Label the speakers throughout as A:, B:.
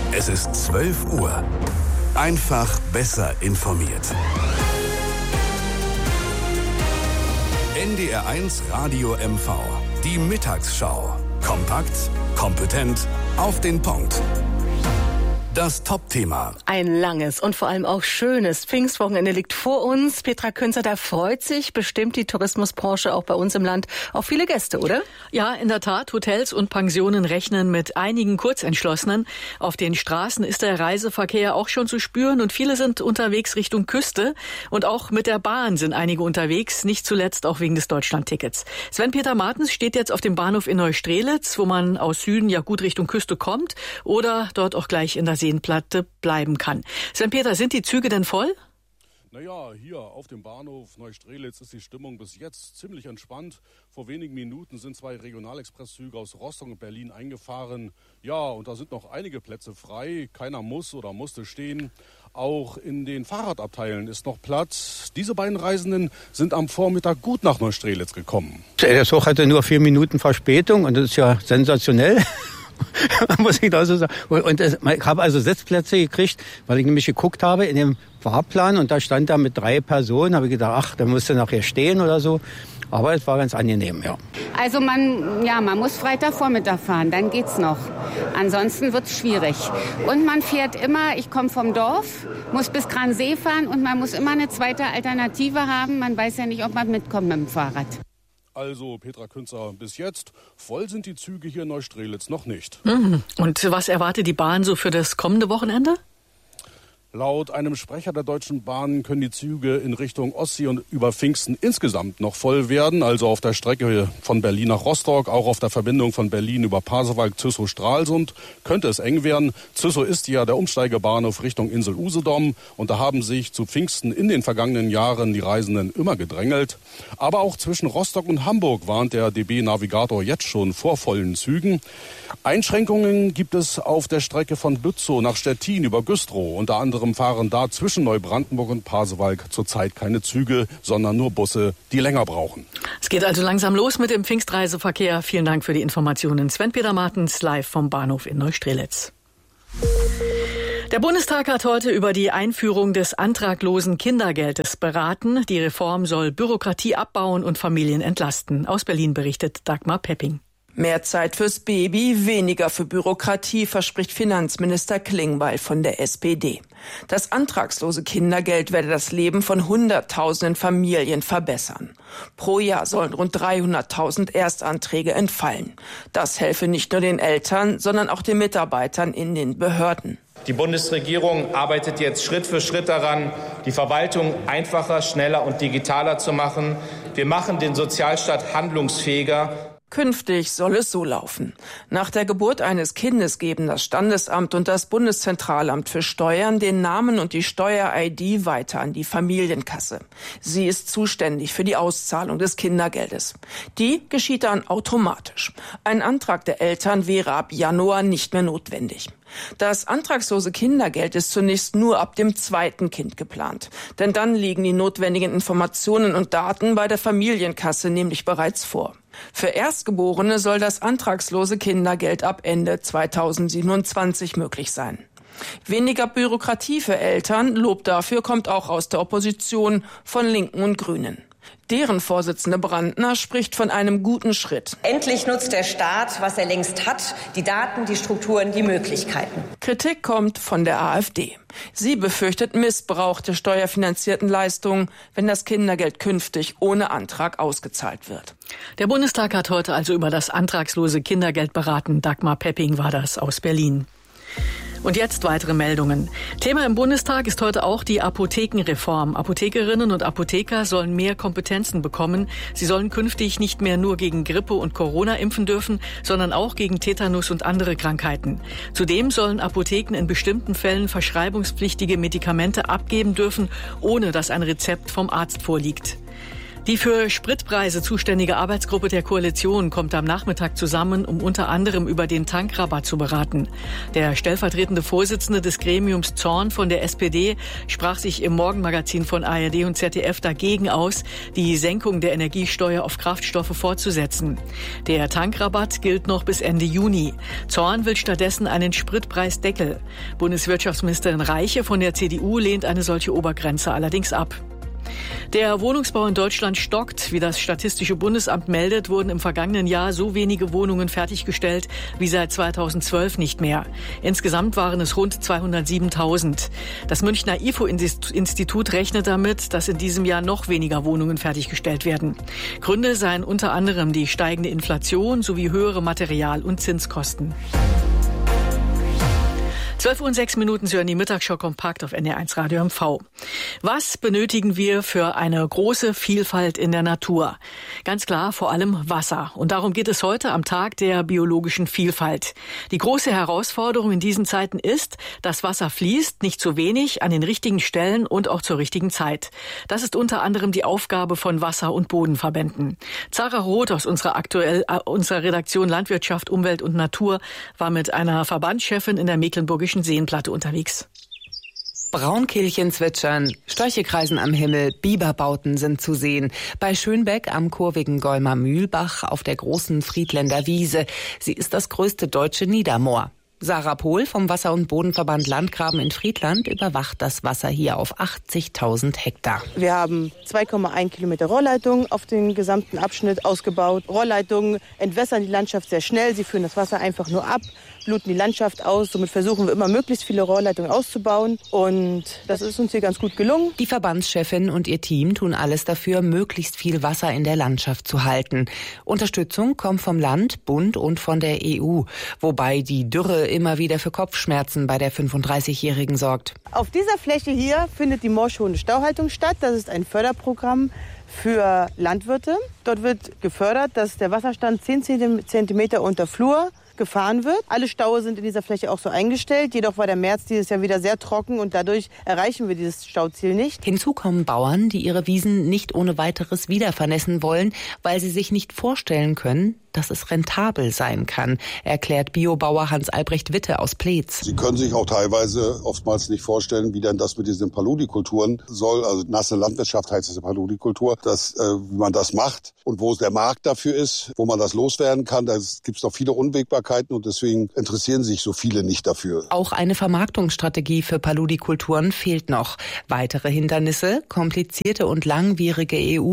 A: Es ist 12 Uhr. Einfach besser informiert. NDR1 Radio MV. Die Mittagsschau. Kompakt, kompetent, auf den Punkt. Das Top-Thema.
B: Ein langes und vor allem auch schönes Pfingstwochenende liegt vor uns. Petra Künzer, da freut sich bestimmt die Tourismusbranche auch bei uns im Land auf viele Gäste, oder?
C: Ja, in der Tat. Hotels und Pensionen rechnen mit einigen Kurzentschlossenen. Auf den Straßen ist der Reiseverkehr auch schon zu spüren und viele sind unterwegs Richtung Küste. Und auch mit der Bahn sind einige unterwegs, nicht zuletzt auch wegen des Deutschland-Tickets. Sven-Peter Martens steht jetzt auf dem Bahnhof in Neustrelitz, wo man aus Süden ja gut Richtung Küste kommt oder dort auch gleich in der Seenplatte bleiben kann. Sven-Peter, sind die Züge denn voll?
D: Naja, hier auf dem Bahnhof Neustrelitz ist die Stimmung bis jetzt ziemlich entspannt. Vor wenigen Minuten sind 2 Regionalexpresszüge aus Rostock und Berlin eingefahren. Ja, und da sind noch einige Plätze frei. Keiner muss oder musste stehen. Auch in den Fahrradabteilen ist noch Platz. Diese beiden Reisenden sind am Vormittag gut nach Neustrelitz gekommen.
E: Der Zug hatte nur 4 Minuten Verspätung und das ist ja sensationell. Muss ich da so sagen. Und ich habe also Sitzplätze gekriegt, weil ich nämlich geguckt habe in dem Fahrplan und da stand da mit 3 Personen. Habe ich gedacht, ach, da musst du nachher stehen oder so. Aber es war ganz angenehm, ja.
F: Also man muss Freitagvormittag fahren, dann geht's noch. Ansonsten wird's schwierig. Und man fährt immer, ich komme vom Dorf, muss bis Gransee fahren und man muss immer eine zweite Alternative haben. Man weiß ja nicht, ob man mitkommt mit dem Fahrrad.
D: Also, Petra Künzer, bis jetzt voll sind die Züge hier in Neustrelitz noch nicht.
C: Und was erwartet die Bahn so für das kommende Wochenende?
D: Laut einem Sprecher der Deutschen Bahn können die Züge in Richtung Ostsee und über Pfingsten insgesamt noch voll werden. Also auf der Strecke von Berlin nach Rostock, auch auf der Verbindung von Berlin über Pasewalk, Züssow, Stralsund könnte es eng werden. Züssow ist ja der Umsteigebahnhof Richtung Insel Usedom und da haben sich zu Pfingsten in den vergangenen Jahren die Reisenden immer gedrängelt. Aber auch zwischen Rostock und Hamburg warnt der DB-Navigator jetzt schon vor vollen Zügen. Einschränkungen gibt es auf der Strecke von Bützow nach Stettin über Güstrow. Unter anderem fahren da zwischen Neubrandenburg und Pasewalk zurzeit keine Züge, sondern nur Busse, die länger brauchen.
C: Es geht also langsam los mit dem Pfingstreiseverkehr. Vielen Dank für die Informationen. Sven-Peter Martens live vom Bahnhof in Neustrelitz. Der Bundestag hat heute über die Einführung des antraglosen Kindergeldes beraten. Die Reform soll Bürokratie abbauen und Familien entlasten. Aus Berlin berichtet Dagmar Pepping.
G: Mehr Zeit fürs Baby, weniger für Bürokratie, verspricht Finanzminister Klingbeil von der SPD. Das antragslose Kindergeld werde das Leben von Hunderttausenden Familien verbessern. Pro Jahr sollen rund 300.000 Erstanträge entfallen. Das helfe nicht nur den Eltern, sondern auch den Mitarbeitern in den Behörden.
H: Die Bundesregierung arbeitet jetzt Schritt für Schritt daran, die Verwaltung einfacher, schneller und digitaler zu machen. Wir machen den Sozialstaat handlungsfähiger.
G: Künftig soll es so laufen. Nach der Geburt eines Kindes geben das Standesamt und das Bundeszentralamt für Steuern den Namen und die Steuer-ID weiter an die Familienkasse. Sie ist zuständig für die Auszahlung des Kindergeldes. Die geschieht dann automatisch. Ein Antrag der Eltern wäre ab Januar nicht mehr notwendig. Das antragslose Kindergeld ist zunächst nur ab dem 2. Kind geplant. Denn dann liegen die notwendigen Informationen und Daten bei der Familienkasse nämlich bereits vor. Für Erstgeborene soll das antragslose Kindergeld ab Ende 2027 möglich sein. Weniger Bürokratie für Eltern, Lob dafür kommt auch aus der Opposition von Linken und Grünen. Deren Vorsitzende Brandner spricht von einem guten Schritt.
I: Endlich nutzt der Staat, was er längst hat, die Daten, die Strukturen, die Möglichkeiten.
G: Kritik kommt von der AfD. Sie befürchtet Missbrauch der steuerfinanzierten Leistungen, wenn das Kindergeld künftig ohne Antrag ausgezahlt wird.
C: Der Bundestag hat heute also über das antragslose Kindergeld beraten. Dagmar Pepping war das aus Berlin. Und jetzt weitere Meldungen. Thema im Bundestag ist heute auch die Apothekenreform. Apothekerinnen und Apotheker sollen mehr Kompetenzen bekommen. Sie sollen künftig nicht mehr nur gegen Grippe und Corona impfen dürfen, sondern auch gegen Tetanus und andere Krankheiten. Zudem sollen Apotheken in bestimmten Fällen verschreibungspflichtige Medikamente abgeben dürfen, ohne dass ein Rezept vom Arzt vorliegt. Die für Spritpreise zuständige Arbeitsgruppe der Koalition kommt am Nachmittag zusammen, um unter anderem über den Tankrabatt zu beraten. Der stellvertretende Vorsitzende des Gremiums Zorn von der SPD sprach sich im Morgenmagazin von ARD und ZDF dagegen aus, die Senkung der Energiesteuer auf Kraftstoffe fortzusetzen. Der Tankrabatt gilt noch bis Ende Juni. Zorn will stattdessen einen Spritpreisdeckel. Bundeswirtschaftsministerin Reiche von der CDU lehnt eine solche Obergrenze allerdings ab. Der Wohnungsbau in Deutschland stockt. Wie das Statistische Bundesamt meldet, wurden im vergangenen Jahr so wenige Wohnungen fertiggestellt wie seit 2012 nicht mehr. Insgesamt waren es rund 207.000. Das Münchner IFO-Institut rechnet damit, dass in diesem Jahr noch weniger Wohnungen fertiggestellt werden. Gründe seien unter anderem die steigende Inflation sowie höhere Material- und Zinskosten. 12:06 Uhr, Sie hören die Mittagsschau kompakt auf NDR1 Radio MV. Was benötigen wir für eine große Vielfalt in der Natur? Ganz klar, vor allem Wasser. Und darum geht es heute am Tag der biologischen Vielfalt. Die große Herausforderung in diesen Zeiten ist, dass Wasser fließt, nicht zu wenig, an den richtigen Stellen und auch zur richtigen Zeit. Das ist unter anderem die Aufgabe von Wasser- und Bodenverbänden. Zara Roth aus unserer Redaktion Landwirtschaft, Umwelt und Natur war mit einer Verbandschefin in der Mecklenburgischen Seenplatte unterwegs.
J: Braunkehlchen zwitschern, Störche kreisen am Himmel, Biberbauten sind zu sehen. Bei Schönbeck am kurvigen Golmer Mühlbach auf der großen Friedländer Wiese. Sie ist das größte deutsche Niedermoor. Sarah Pohl vom Wasser- und Bodenverband Landgraben in Friedland überwacht das Wasser hier auf 80.000 Hektar.
K: Wir haben 2,1 Kilometer Rohrleitungen auf den gesamten Abschnitt ausgebaut. Rohrleitungen entwässern die Landschaft sehr schnell. Sie führen das Wasser einfach nur ab, bluten die Landschaft aus. Somit versuchen wir immer, möglichst viele Rohrleitungen auszubauen. Und das ist uns hier ganz gut gelungen.
J: Die Verbandschefin und ihr Team tun alles dafür, möglichst viel Wasser in der Landschaft zu halten. Unterstützung kommt vom Land, Bund und von der EU. Wobei die Dürre immer wieder für Kopfschmerzen bei der 35-Jährigen sorgt.
K: Auf dieser Fläche hier findet die moorschonende Stauhaltung statt. Das ist ein Förderprogramm für Landwirte. Dort wird gefördert, dass der Wasserstand 10 Zentimeter unter Flur gefahren wird. Alle Staue sind in dieser Fläche auch so eingestellt. Jedoch war der März dieses Jahr wieder sehr trocken und dadurch erreichen wir dieses Stauziel nicht.
J: Hinzu kommen Bauern, die ihre Wiesen nicht ohne weiteres wieder vernässen wollen, weil sie sich nicht vorstellen können, dass es rentabel sein kann, erklärt Biobauer Hans-Albrecht Witte aus Pleetz.
L: Sie können sich auch teilweise oftmals nicht vorstellen, wie denn das mit diesen Paludikulturen soll. Also nasse Landwirtschaft heißt es Paludikultur, wie man das macht und wo der Markt dafür ist, wo man das loswerden kann. Da gibt es noch viele Unwägbarkeiten und deswegen interessieren sich so viele nicht dafür.
J: Auch eine Vermarktungsstrategie für Paludikulturen fehlt noch. Weitere Hindernisse, komplizierte und langwierige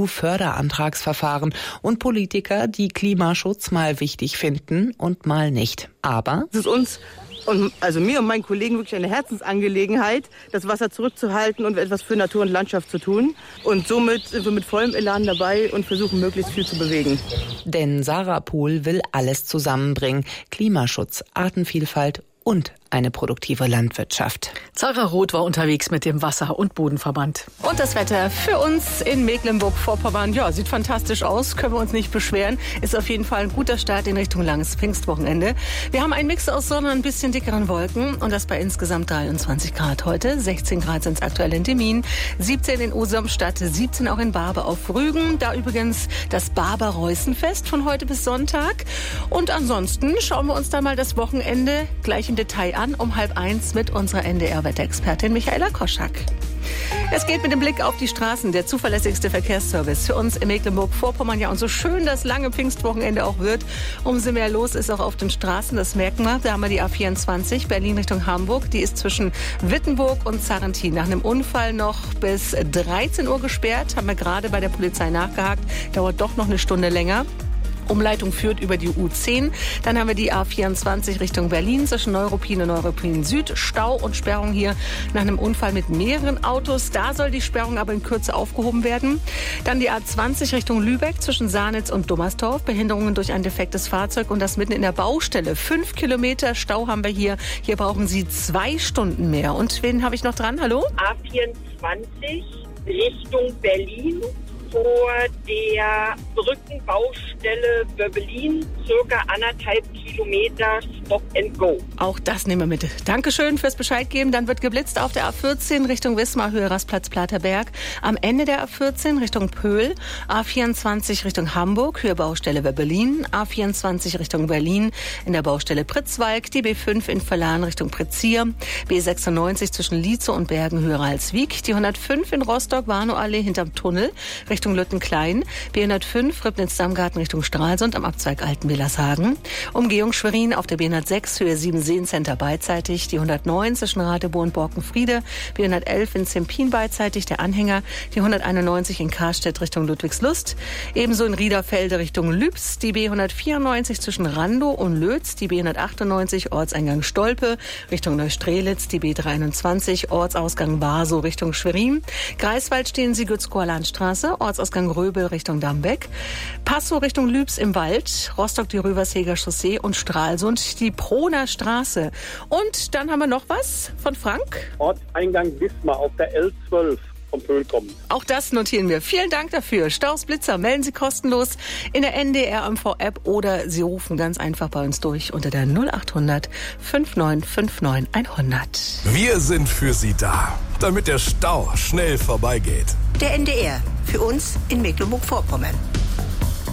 J: EU-Förderantragsverfahren und Politiker, die Klimaschutz mal wichtig finden und mal nicht. Aber
K: es ist uns also mir und meinen Kollegen wirklich eine Herzensangelegenheit, das Wasser zurückzuhalten und etwas für Natur und Landschaft zu tun. Und somit sind wir mit vollem Elan dabei und versuchen, möglichst viel zu bewegen.
J: Denn Sarah Pohl will alles zusammenbringen. Klimaschutz, Artenvielfalt und eine produktive Landwirtschaft.
C: Zara Roth war unterwegs mit dem Wasser- und Bodenverband.
B: Und das Wetter für uns in Mecklenburg-Vorpommern, ja, sieht fantastisch aus, können wir uns nicht beschweren. Ist auf jeden Fall ein guter Start in Richtung langes Pfingstwochenende. Wir haben einen Mix aus Sonne und ein bisschen dickeren Wolken und das bei insgesamt 23 Grad heute. 16 Grad sind es aktuell in Demmin, 17 in Usamstadt, 17 auch in Barbe auf Rügen. Da übrigens das Barber-Reußen-Fest von heute bis Sonntag. Und ansonsten schauen wir uns da mal das Wochenende gleich im Detail an, um 12:30 mit unserer NDR-Wetterexpertin Michaela Koschak. Es geht mit dem Blick auf die Straßen, der zuverlässigste Verkehrsservice für uns in Mecklenburg-Vorpommern. Ja, und so schön das lange Pfingstwochenende auch wird, umso mehr los ist auch auf den Straßen. Das merken wir. Da haben wir die A24 Berlin Richtung Hamburg. Die ist zwischen Wittenburg und Zarrentin nach einem Unfall noch bis 13 Uhr gesperrt. Haben wir gerade bei der Polizei nachgehakt. Dauert doch noch eine Stunde länger. Umleitung führt über die U10. Dann haben wir die A24 Richtung Berlin zwischen Neuruppin und Neuruppin Süd. Stau und Sperrung hier nach einem Unfall mit mehreren Autos. Da soll die Sperrung aber in Kürze aufgehoben werden. Dann die A20 Richtung Lübeck zwischen Sahnitz und Dummersdorf. Behinderungen durch ein defektes Fahrzeug und das mitten in der Baustelle. 5 Kilometer Stau haben wir hier. Hier brauchen Sie 2 Stunden mehr. Und wen habe ich noch dran? Hallo?
M: A24 Richtung Berlin. vor der Brückenbaustelle Böbbelin, circa 1,5 Kilometer Stop and Go.
B: Auch das nehmen wir mit. Dankeschön fürs Bescheid geben. Dann wird geblitzt auf der A14 Richtung Wismar, Höhe Rastplatz Platerberg. Am Ende der A14 Richtung Pöhl. A24 Richtung Hamburg, Höhe Baustelle Böbbelin. A24 Richtung Berlin in der Baustelle Pritzwalk. Die B5 in Verlan Richtung Pretzier. B96 zwischen Lietze und Bergen, Höhe Ralswiek. Die 105 in Rostock, Warnow-Allee hinterm Tunnel Richtung Lüttenklein. B105 Ribnitz-Dammgarten Richtung Stralsund am Abzweig Altenwillershagen. Umgehung Schwerin auf der B106 Höhe 7 Center beidseitig. Die 109 zwischen Radeburg und Borkenfriede. B111 in Zempin beidseitig der Anhänger. Die 191 in Karstedt Richtung Ludwigslust. Ebenso in Riederfelde Richtung Lübs. Die B194 zwischen Randow und Lötz. Die B198 Ortseingang Stolpe Richtung Neustrelitz. Die B321 Ortsausgang Barsow Richtung Schwerin. Greifswald stehen Sie Gützkower-Landstraße. Ortsausgang Röbel Richtung Dambeck. Passow Richtung Lübs im Wald. Rostock die Röversheger Chaussee und Stralsund die Proner Straße. Und dann haben wir noch was von Frank.
N: Ortseingang Wismar auf der L12 vom Pöhl kommen.
B: Auch das notieren wir. Vielen Dank dafür. Staus, Blitzer melden Sie kostenlos in der NDR MV-App oder Sie rufen ganz einfach bei uns durch unter der 0800 5959 100.
A: Wir sind für Sie da, damit der Stau schnell vorbeigeht.
O: Der NDR, für uns in Mecklenburg-Vorpommern.